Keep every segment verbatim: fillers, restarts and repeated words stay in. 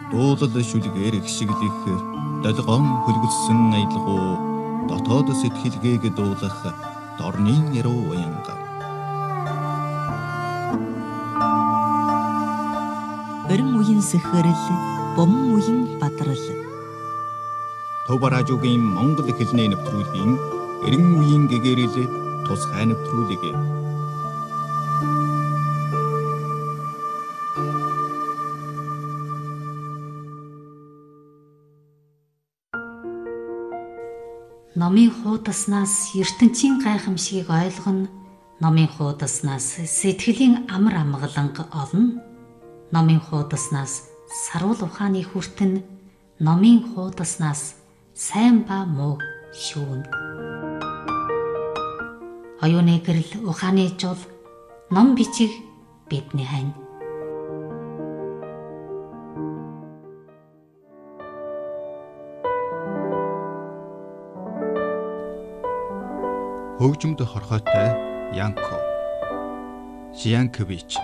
Дуулал шүлгээр ихшиглэх долгоон хөлгөссөн аялгуу дотоод сэтгэлгээг дуулах дорны яруу уянга. Өрн үеийн сэхэрэл, бомн үеийн бадрал. Төв радиогийн Монгол хэлний нэвтрүүлгийн эрен үеийн гэгэрэл тусгай нэвтрүүлэг. Номын хуудаснаас ертөнцийн гайхамшигыг ойлгоно. Номын хуудаснаас сэтгэлийн амар амгаланг олно. Номын хуудаснаас сарвал ухааны хүртэн. Номын хуудаснаас сайн ба муу шүүн. Оюуны гэрэл ухааны жол ном бичиг бидний хань. Хөгжмөд хорхойтой Янко Шиянкович.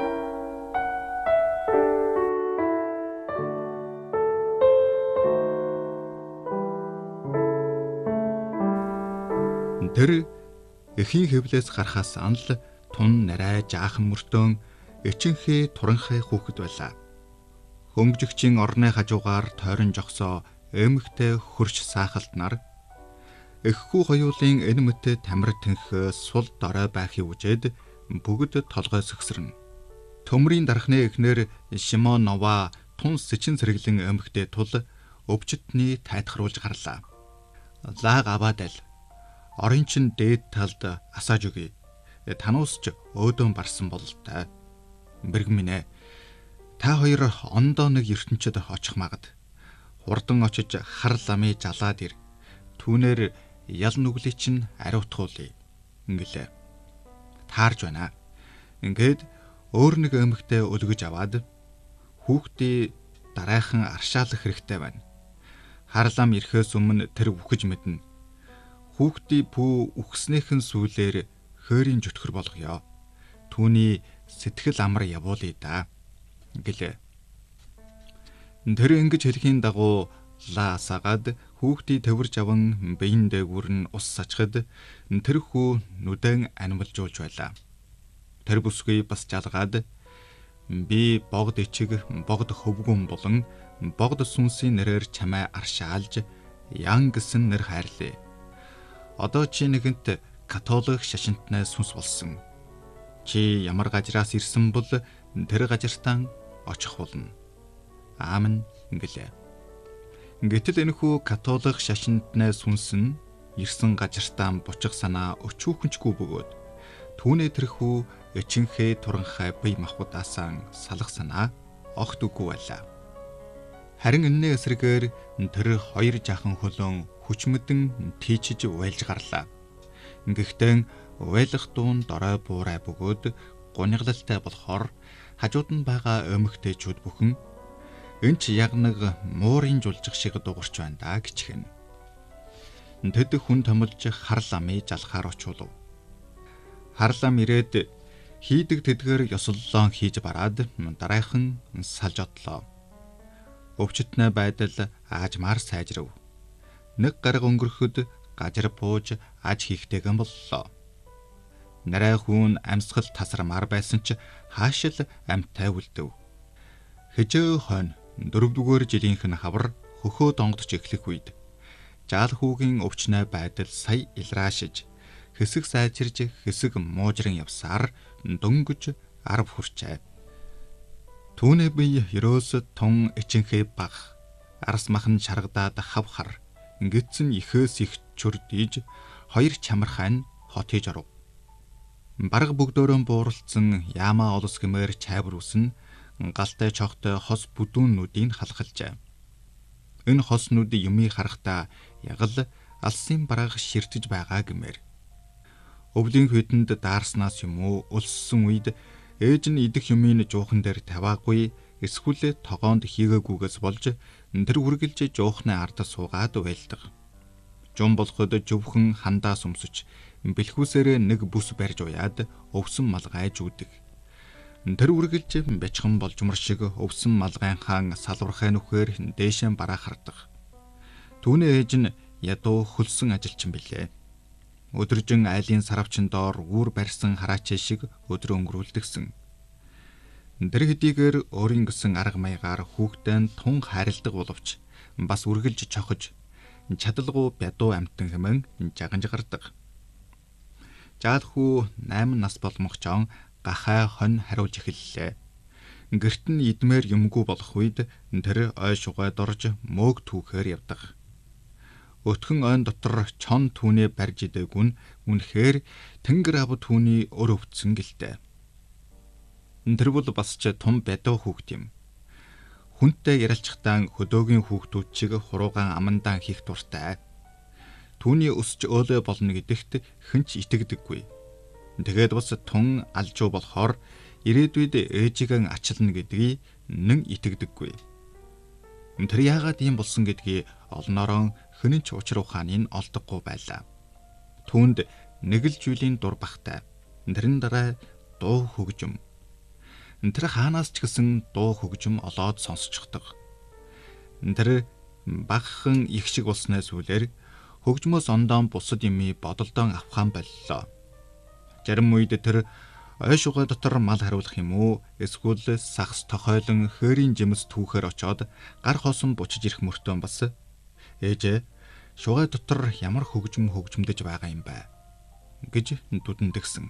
Тэр эхийн хэвлээс гарахаас анал тун нарай жаахан мөртөн эчинхээ туранхай хүүхэд байлаа. Хөнгөжигчийн орны хажуугаар тойрон жогсоо эмэгтэй хөрш саахалт нар эгхүү хоёулын энэ мэт тамир тэнх сул дорой байхыг үжээд бүгд толгой сөхсөрнө. Төмрийн дархны эхнэр Шимонова тун сэчин сэргэлэн эмэгтэй тул өвчтний тайтгаруулж гарлаа. Лаг аваадал орон чин дээд талд асааж өгье. Тануусч өөдөн барсан бололтой. Бэргэн минь ээ. Та хоёр ондоо нэг ертөнцид очих магад. Хурдан очиж хар ламыг жалаад ир. Түүнээр ял нүглий чинь ариутгуулъя. Ингэлээ. Таарж байна. Ингээд өөр нэг эмэгтэй өлгөж аваад хүүхдийн дараахан аршаалах хэрэгтэй байна. Харлам ирэхээс өмнө тэр үхэж мэднэ. Хүүхдийн пүү үхснийхэн сүүлээр хөөрийн зүтгэр болгоё. Түүний сэтгэл амар явуулъя да. Ингэлээ. Тэр ингэж хэлхийн дагуу лаа сагаад хүүхдийн төвөрж аван биеийн дээгүүр нь ус сачхад тэр хүү нүдэн animалжуулж байлаа. Тэр бүсгүй бас жалгаад би богд ичиг богд хөвгүн болон богд сүнсийн нэрээр чамай аршаалж ян гэсэн нэр хайрлаа. Одоо чи нэгэнт католик шашинтнай сүнс болсон. Чи ямар гажраас ирсэн бол тэр гажиртан очих болно. Аамен ингэлээ. Гэтэл энэхүү католик шашинтнай сүнс нь ирсэн гажиртан бучих санаа өчүүхэнчгүй бөгөөд түүний тэрхүү эчинхээ туранхай бие махбодаасан салах санаа огт үгүй байлаа. Харин энэний эсрэгээр тэр хоёр жаахан хөлөн хүчмэдэн тийчж уйлж гарлаа. Гэхдээ уйлах дуун дорой буурай бөгөөд гуниглалтай болохоор хажууд нь байгаа эмэгтэйчүүд бүхэн энэ ч яг нэг муурын жулжих шиг дуурч байна да гिचхэн. Тэд хүн томилж харлами жалхаар очуулав. Харлам ирээд хийдэг тэдгээр ёслолоо хийж бараад дараахан салж одлоо. Өвчтнээ байдал аажмаар сайжрав. Нэг гарга өнгөрөхөд гажир бууж аж хийхтэйгэн боллоо. Нарай хүн амьсгал тасрамаар байсан ч хаашил амьтай үлдэв. Хэжээ хойно дөрөвдүгээр жилийнх нь хавар хөхөө донгодж эхлэх үед жаал хүүгийн өвчнөө байдал сая илраашиж хэсэг сайжирж хэсэг муужран явсаар дөнгөж арав хүрчээ. Түүний бие ерөөс тун эчинхээ баг арс махан шаргадаад хавхар ингэцэн ихээс их чүрдийж хоёр чамархайн хот хийж оров. Бараг бөгдөөрөн бууралцсан яамаа олос гэмээр чайвар үсэн галтай чогтой хос бүдүүнүүдийг халахалжээ. Энэ хоснуудын юмыг харахтаа ягл алсын бараг ширтэж байгаа гэмээр. Өвлийн хүйтэнд даарснаас юм уу өлссөн үед ээж нь идэх юмыг жуухан дээр таваагүй эсвэл тогоонд хийгээгүйгээс болж тэр үргэлж жуухны ард суугаад байлдаг. Жум болоход зөвхөн хандаас өмсөж бэлхүүсээр нэг бүс барьж уяад өвсөн малгайж үүдэг. Тэр үргэлж бяцхан болжмор шиг өвсөн малгайнхаан салвархай нүхээр дээшээ бараа хардаг. Түүний ээж нь ядуу хөлсөн ажилчин билээ. Өдөржин айлын сарвчин доор үүр барьсан хараачаа шиг өдрөө өнгөрүүлдэгсэн. Тэр хэдийгээр өөрийн гэсэн арга маягаар хүүхдээ тун хайрладаг боловч бас үргэлж чохож чадалгүй бядуу амтан хэмээн жаганж гардаг. Жаалхүү найман нас болмох жон гахай хонь хариулж эхэллээ. Гэрт нь идмээр юмгүй болох үед тэр ой шугайд орж мөөг түүхээр явдаг. Өтгөн ойн дотор чон түүнээ барьж идэгүн үнэхээр тэнгэр ав түүний өр өвдсөн гэлтэй. Тэр бол бас ч том бядуу хүүхд юм. Хүнтэй ярилцахтаа хөдөөгийн хүүхдүүд чиг хуруугаан амандаа хийх дуртай. Түүний өсч өөлөө болно гэдэгт хэнч итгэдэггүй. Тэгээд бас тун алжуу болохоор ирээдүйд ээжигээ ачлна гэдгийг нэн итгэдэггүй. Тэр яагаад ийм болсон гэдгийг олноороо хөнөн ч учир ухааныг олдохгүй байлаа. Түүнд нэг л зүйлийн дур багтай. Тэрэн дараа дуу хөгжим. Тэр хаанаас ч гэсэн дуу хөгжим олоод сонсчихдог. Тэр багхан их шиг болснаас үлээр хөгжмөөс ондоон бусад юмий бодолдоо авахаан боллоо. Зарим үед тэр ой шугай дотор мал хариулах юм уу, эсвэл сахс тохойлон хөөрийн жимс түүхээр очоод гар хоосон бучиж ирэх мөртөө бас ээжээ шугай дотор ямар хөгжим хөгжмөдөж байгаа юм бэ гэж дүдэндэгсэн.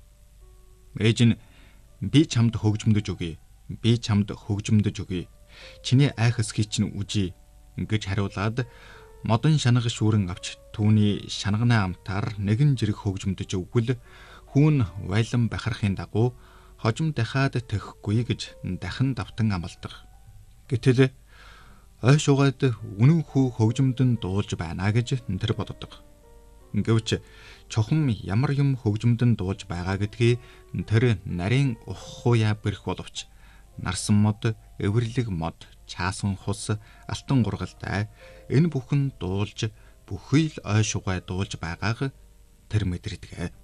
Ээж нь би чамд хөгжмөдөж өгье, би чамд хөгжмөдөж өгье, чиний айхсхий чинь үжи гэж хариулаад модон шанага шүүрэн авч түүний шанагнаа амтаар нэгэн жирэг хөгжмөдөж өгвөл хүүн вайлан бахархын дагуу хожим дахиад тэхгүй гэж дахин давтан амлдаг. Гэтэл ой шугайд үнэн хүү хөгжмөдөн дуулж байна гэж тэр боддог. Гэвч чухам ямар юм хөгжмөдөн дуулж байгаа гэдгийг тэр нарийн уххуя бэрх боловч нарсан мод, эвэрлэг мод, чаасан хус, алтан гургалтай энэ бүхэн дуулж бүхий л ой шугай дуулж байгааг тэр мэдэрдэг.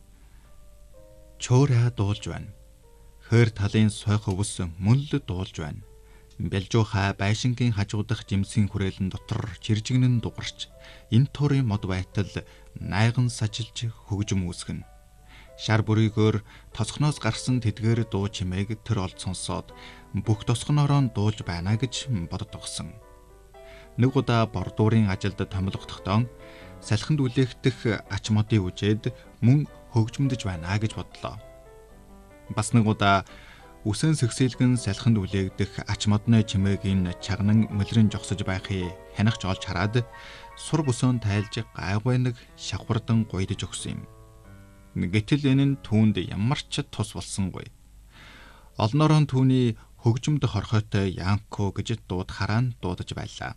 Чөөрэ дуулж байна. Хойр талын сойх өвс мөн л дуулж байна. Бэлжуухай байшингийн хажуудах жимсийн хүрээлэн дотор чиржигнэн дугарч энэ туурын мод байтал найган сажилж хөгжим үүсгэн. Шар бүрийгээр тосгоноос гарсан тэдгээр дуу чимээг тэр олд сонсоод бүх тосгоноороо дуулж байна гэж боддогсон. Нэг удаа бордуурын ажилд томилгодохдоо салхинд үлээгдэх ач модыг үжээд мөн хөгжмөдөж байна гэж бодлоо. Бас нэг удаа үсэн сэгсэлгэн салхинд үлээгдэх ач модны чимээгийн чагнан мөлрөн жогсож байхыг хянахч олж хараад сур бүсөөн тайлж гайгүй нэг шавхардан гуйдж өгсөн юм. Гэтэл энэ нь түүнд ямар ч тус болсонгүй. Олноороо түүний хөгжмөд хорхойтой Янко гэж дууд хараа дуудаж байлаа.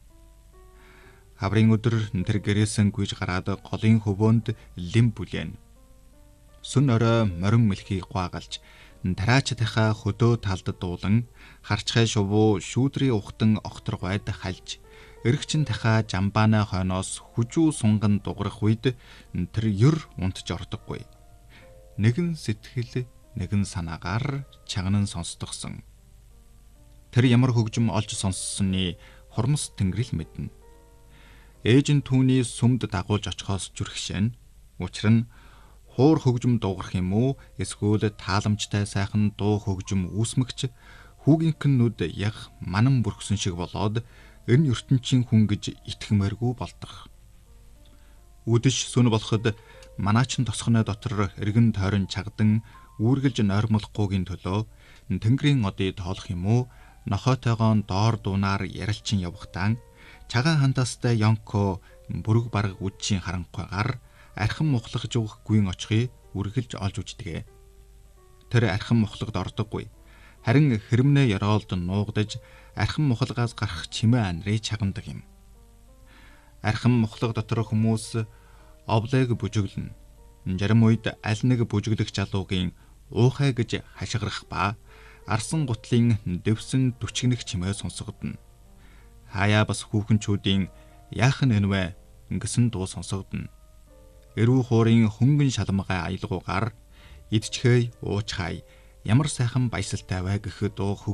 Хаврын өдөр тэр гэрээсэн гүйж гараад голын хөвөөнд лим бүлээн. Сүн орой морин мэлхийг гуагалж тараачдынхаа хөдөө талд дуулан харчхай шувуу шүүдрийн ухтан октор гойд хальж эргчин тахаа жамбаана хойноос хүжүү сунган дугарах үед тэр ёр унтж ордоггүй. Нэгэн сэтгэл нэгэн санаагаар чагнан сонсдогсон. Тэр ямар хөгжим олж сонссныг хормос тэнгэрэл мэднэ. Ээж нь түүний сүмд дагуулж очихоос зүрхшэн. Учир нь хуур хөгжим дуугарах юм уу, эсвэл тааламжтай сайхан дуу хөгжим үүсмэгч хүүгийнхэнүүд яг манан бүрхсэн шиг болоод энэ ертөнцийн хүн гэж итгэмээргүй болдог. Үдэш сүн болоход манаачин тосгоны дотор эргэн тойрон чагдан үүргэлж нойрмолохгүйгийн төлөө тэнгэрийн одыг тоолох юм уу, нохоотойгоо доор дуунаар ярилчин явахтаа чагаан хандастай Янко бүрэг бараг үдшийн харанхуйгаар архин мухлагж өгөх гүйн очихыг үргэлж олж үздэг. Тэр архин мухлагд ордоггүй. Харин хэрэмнээ ёроолд нуугдаж архин мухлагаас гарах чимээ анрыг чагнадаг юм. Архин мухлаг дотор хүмүүс овлыг бүжиглэн. Зарим үед аль нэг бүжиглэх залуугийн уухай гэж хашгирах ба арсан гутлын дэвсэн дүчгнэх чимээ сонсогдно. Хаяа бас хүүхэнчүүдийн яах нь энвэ гэсэн дуу сонсогдно. Эрүү хуурын хөнгөн шалмгай аялгуугаар идчихэй уучхай ямар сайхан баясалтай вэ гэхэд